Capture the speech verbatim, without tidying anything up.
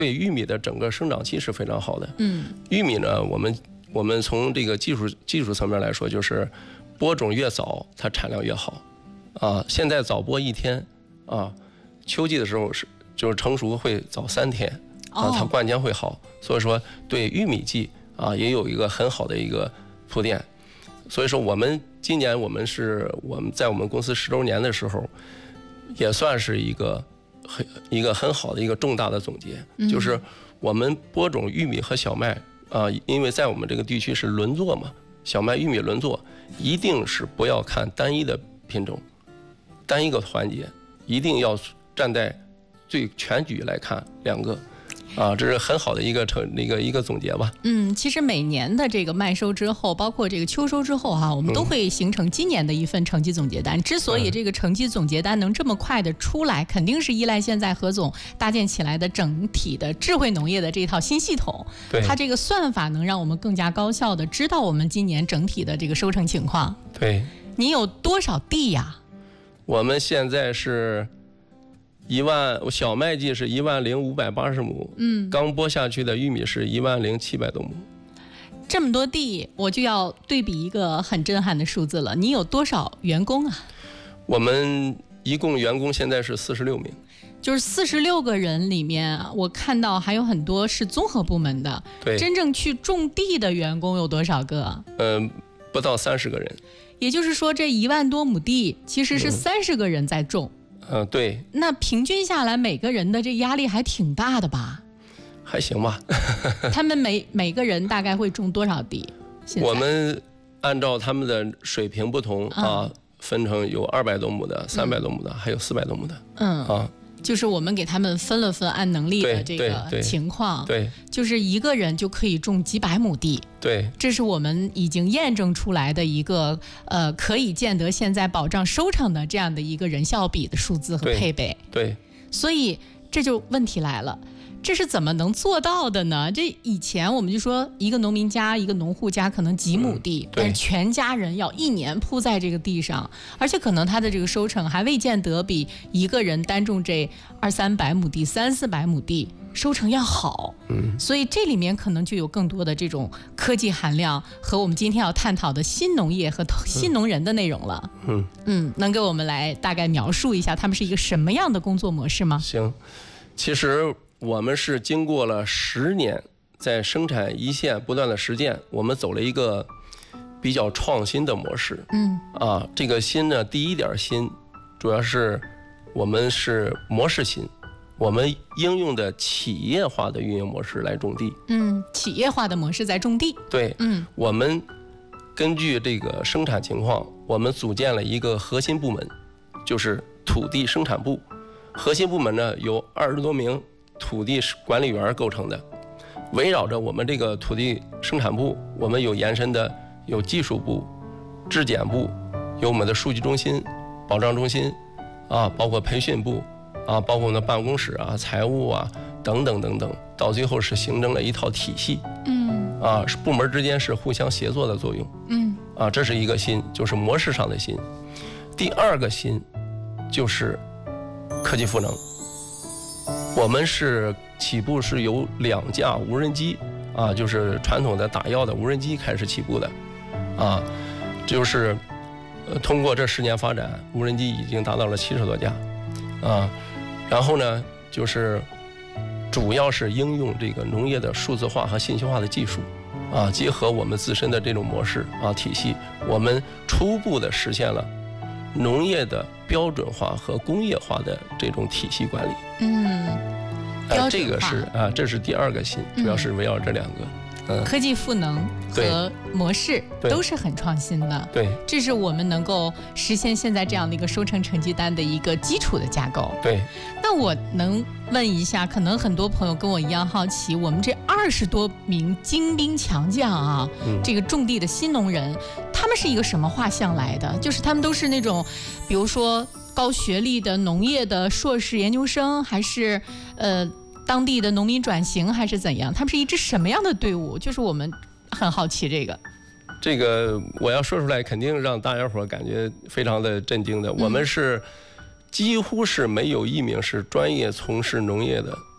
对玉米的整个生长期是非常好的。 嗯， 玉米呢，我们我们从这个技术技术层面来说，就是播种越早，它产量越好。啊，现在早播一天，啊，秋季的时候是就是成熟会早三天，啊，它灌浆会好，所以说对玉米季啊也有一个很好的一个铺垫。所以说我们今年我们是我们在我们公司十周年的时候，也算是一个。很一个很好的一个重大的总结， 嗯、 就是我们播种玉米和小麦啊、呃，因为在我们这个地区是轮作嘛，小麦、玉米轮作，一定是不要看单一的品种，单一个环节，一定要站在最全局来看两个。啊，这是很好的一个成一个一个总结吧。 嗯，其实每年的这个麦收之后，包括这个秋收之后哈、啊，我们都会形成今年的一份成绩总结单。嗯、之所以这个成绩总结单能这么快的出来，肯定是依赖现在何总搭建起来的整体的智慧农业的这套新系统。 对， 它这个算法能让我们更加高效的知道我们今年整体的这个收成情况。 对， 你有多少地呀？ 我们现在是。一万小麦季是一万零五百八十亩，嗯，刚播下去的玉米是一万零七百多亩。 这么多地，我就要对比一个很震撼的数字了。你有多少员工啊？ 我们一共员工现在是四十六名， 就是四十六个人里面，我看到还有很多是综合部门的。 对， 真正去种地的员工有多少个？ 嗯、呃，不到三十个人。 也就是说，这一万多亩地其实是三十个人在种。 嗯嗯，对。 那平均下来，每个人的这压力还挺大的吧？ 还行吧。 他们每每个人大概会种多少地？ 我们按照他们的水平不同啊， 嗯、 分成有二百多亩的、三百多亩的，嗯、还有四百多亩的。 嗯啊。 就是我们给他们分了分按能力的这个情况， 对，对对就是一个人就可以种几百亩地， 对， 这是我们已经验证出来的一个呃可以见得现在保障收成的这样的一个人效比的数字和配备， 对，对， 所以这就问题来了。这是怎么能做到的呢？这以前我们就说一个农民家一个农户家可能几亩地、嗯、但是全家人要一年铺在这个地上，而且可能他的这个收成还未见得比一个人单种这二三百亩地三四百亩地收成要好， 嗯， 所以这里面可能就有更多的这种科技含量和我们今天要探讨的新农业和新农人的内容了。 嗯嗯，能给我们来大概描述一下他们是一个什么样的工作模式吗？ 行，其实我们是经过了十年在生产一线不断的实践，我们走了一个比较创新的模式。 嗯啊，这个新呢，第一点新，主要是我们是模式新，我们应用的企业化的运营模式来种地。 嗯，企业化的模式在种地。 对， 嗯， 我们根据这个生产情况，我们组建了一个核心部门，就是土地生产部。核心部门呢有二十多名土地管理员构成的，围绕着我们这个土地生产部，我们有延伸的有技术部、质检部，有我们的数据中心、保障中心啊，包括培训部啊，包括我们的办公室啊、财务啊等等等等，到最后是形成了一套体系。 嗯， 啊，是部门之间是互相协作的作用。 嗯， 啊，这是一个新，就是模式上的新。第二个新就是科技赋能。我们是起步是由两架无人机啊，就是传统的打药的无人机开始起步的，啊，就是呃通过这十年发展，无人机已经达到了七十多架，啊，然后呢就是主要是应用这个农业的数字化和信息化的技术，啊，结合我们自身的这种模式啊体系，我们初步的实现了农业的标准化和工业化的这种体系管理。 嗯， 啊，这个是啊，这是第二个新，主要是围绕这两个。嗯， 科技赋能和模式都是很创新的。 对， 这是我们能够实现现在这样的一个收成成绩单的一个基础的架构。 对。 那我能问一下，可能很多朋友跟我一样好奇，我们这二十多名精兵强将啊，嗯、这个种地的新农人，他们是一个什么画像来的？就是他们都是那种，比如说高学历的农业的硕士研究生，还是呃当地的农民转型，还是怎样？他们是一支什么样的队伍？就是我们很好奇这个。 这个我要说出来，肯定让大家伙感觉非常的震惊的。嗯、我们是几乎是没有一名是专业从事农业的